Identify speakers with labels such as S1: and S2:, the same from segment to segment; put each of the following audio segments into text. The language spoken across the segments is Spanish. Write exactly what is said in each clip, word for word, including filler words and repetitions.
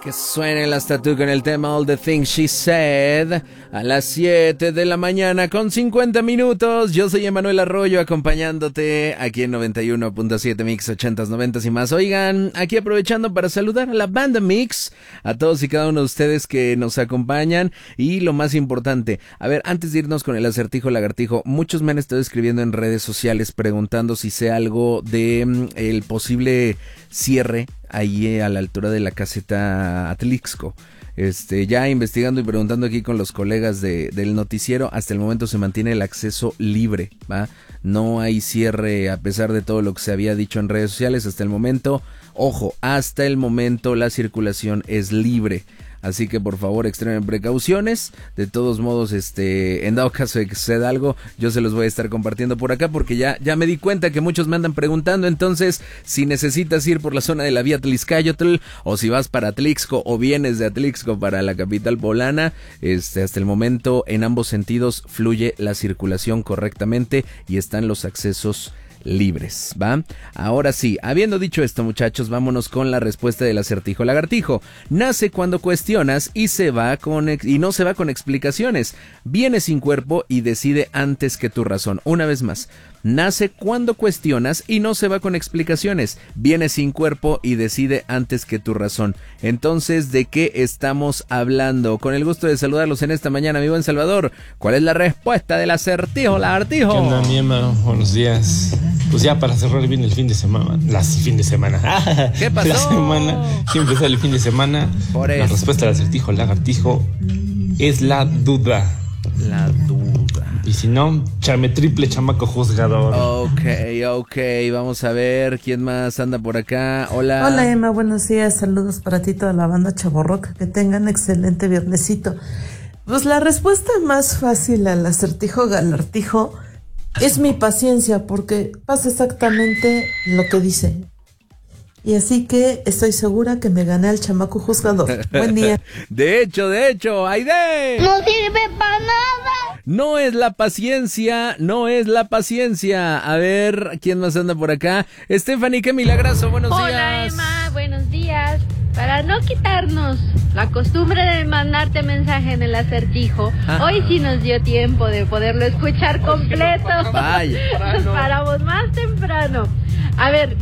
S1: Que suene las Tatu con el tema All the Things She Said a las siete de la mañana con cincuenta minutos. Yo soy Emanuel Arroyo acompañándote aquí en noventa y uno punto siete Mix ochentas, noventas y más. Oigan, aquí aprovechando para saludar a la banda Mix, a todos y cada uno de ustedes que nos acompañan. Y lo más importante, a ver, antes de irnos con el acertijo lagartijo, muchos me han estado escribiendo en redes sociales preguntando si sé algo de mm, el posible cierre ahí a la altura de la caseta Atlixco. Este, ya investigando y preguntando aquí con los colegas de, del noticiero, hasta el momento se mantiene el acceso libre, ¿va? No hay cierre a pesar de todo lo que se había dicho en redes sociales hasta el momento. Ojo, hasta el momento la circulación es libre. Así que por favor extremen precauciones. De todos modos, este, en dado caso de que suceda algo, yo se los voy a estar compartiendo por acá porque ya, ya me di cuenta que muchos me andan preguntando. Entonces, si necesitas ir por la zona de la vía Tlixcayotl, o si vas para Atlixco o vienes de Atlixco para la capital poblana, este, hasta el momento en ambos sentidos fluye la circulación correctamente y están los accesos libres, ¿va? Ahora sí, habiendo dicho esto, muchachos, vámonos con la respuesta del acertijo lagartijo. Nace cuando cuestionas y se va con ex- y no se va con explicaciones. Viene sin cuerpo y decide antes que tu razón. Una vez más. Nace cuando cuestionas y no se va con explicaciones. Viene sin cuerpo y decide antes que tu razón. Entonces, ¿de qué estamos hablando? Con el gusto de saludarlos en esta mañana, mi buen Salvador. ¿Cuál es la respuesta del acertijo lagartijo?
S2: ¿Qué onda, mi Emma? Buenos días. Pues ya para cerrar bien el fin de semana. Las fin de semana.
S1: ¿Qué pasó?
S2: La semana. Siempre sale el fin de semana.
S1: Por
S2: la
S1: eso.
S2: respuesta del acertijo lagartijo es la duda.
S1: La duda.
S2: Y si no, chame triple chamaco juzgador.
S1: Ok, ok, vamos a ver quién más anda por acá. Hola.
S3: Hola Emma, buenos días, saludos para ti, toda la banda Chavorroca, que tengan excelente viernesito. Pues la respuesta más fácil al acertijo galartijo es mi paciencia, porque pasa exactamente lo que dice. Y así que estoy segura que me gané al chamaco juzgador. Buen día.
S1: De hecho, de hecho, ¡Aide!
S4: ¡No sirve para nada!
S1: No es la paciencia, no es la paciencia. A ver, ¿quién más anda por acá? Stephanie, qué milagroso, buenos
S4: Hola,
S1: días.
S4: Hola Emma, buenos días. Para no quitarnos la costumbre de mandarte mensaje en el acertijo,
S1: Ajá.
S4: hoy sí nos dio tiempo de poderlo escuchar completo.
S1: Vaya.
S4: Nos paramos más temprano. A ver,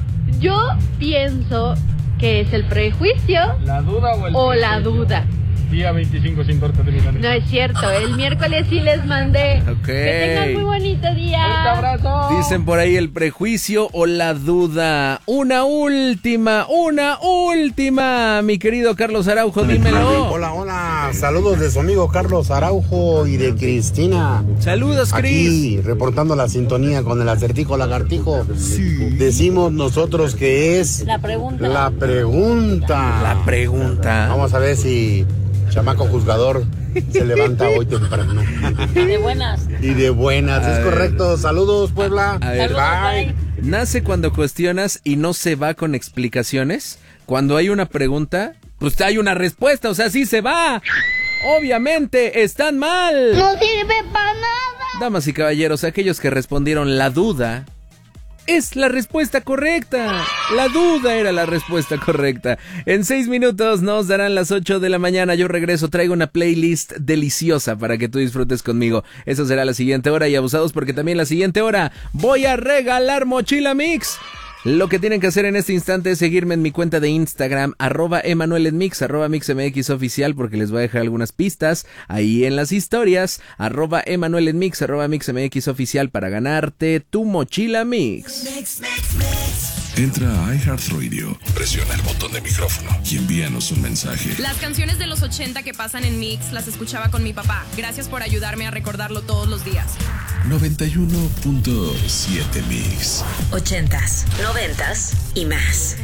S4: yo pienso que es el prejuicio
S5: ¿La duda o el
S4: o
S5: prejuicio?
S4: la duda.
S5: Día veinticinco sin torta de milanesa.
S4: No es cierto, el miércoles sí les mandé.
S1: Ok.
S4: Que tengan muy bonito día.
S5: ¡Un abrazo!
S1: Dicen por ahí el prejuicio o la duda. Una última, una última, mi querido Carlos Araujo, dímelo.
S6: Hola, hola, saludos de su amigo Carlos Araujo y de Cristina.
S1: Saludos, Cris.
S6: Aquí, reportando la sintonía con el acertijo lagartijo. Decimos nosotros que es
S4: La pregunta.
S6: la pregunta.
S1: La pregunta.
S6: Vamos a ver si chamaco juzgador se levanta hoy temprano.
S4: De buenas.
S6: Y de buenas,
S1: A
S6: es
S1: ver.
S6: correcto. Saludos, Puebla.
S1: A ver.
S6: Bye.
S1: Nace cuando cuestionas y no se va con explicaciones. Cuando hay una pregunta, pues hay una respuesta, o sea, sí se va. Obviamente, están mal.
S4: No sirve para nada.
S1: Damas y caballeros, aquellos que respondieron la duda, es la respuesta correcta. La duda era la respuesta correcta. En seis minutos nos darán las ocho de la mañana. Yo regreso, traigo una playlist deliciosa para que tú disfrutes conmigo. Eso será la siguiente hora y abusados porque también la siguiente hora voy a regalar mochila Mix. Lo que tienen que hacer en este instante es seguirme en mi cuenta de Instagram, arroba Emanuel en Mix, arroba MixMX oficial, porque les voy a dejar algunas pistas ahí en las historias, arroba Emanuel en Mix, arroba MixMX oficial para ganarte tu mochila Mix.
S7: Mix, mix, mix. Entra a iHeartRadio, presiona el botón de micrófono y envíanos un mensaje.
S8: Las canciones de los ochenta que pasan en Mix las escuchaba con mi papá. Gracias por ayudarme a recordarlo todos los días.
S7: noventa y uno punto siete Mix.
S9: Ochentas, noventas y más.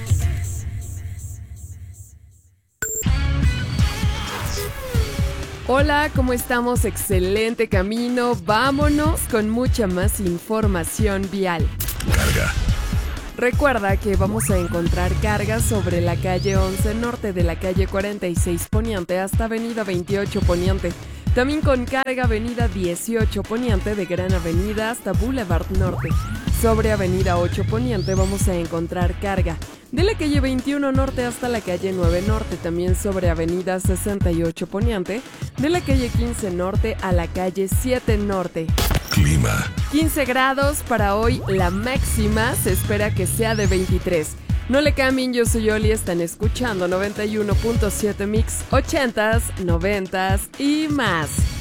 S10: Hola, ¿cómo estamos? Excelente camino. Vámonos con mucha más información vial.
S7: Carga.
S10: Recuerda que vamos a encontrar cargas sobre la calle once norte de la calle cuarenta y seis Poniente hasta avenida veintiocho Poniente. También con carga avenida dieciocho Poniente de Gran Avenida hasta Boulevard Norte. sobre Avenida ocho Poniente vamos a encontrar carga. De la calle veintiuno Norte hasta la calle nueve Norte, también sobre Avenida sesenta y ocho Poniente. De la calle quince Norte a la calle siete Norte.
S7: Clima.
S10: quince grados para hoy, la máxima se espera que sea de veintitrés. No le cambien, yo soy Oli, están escuchando noventa y uno punto siete Mix, ochentas, noventas y más.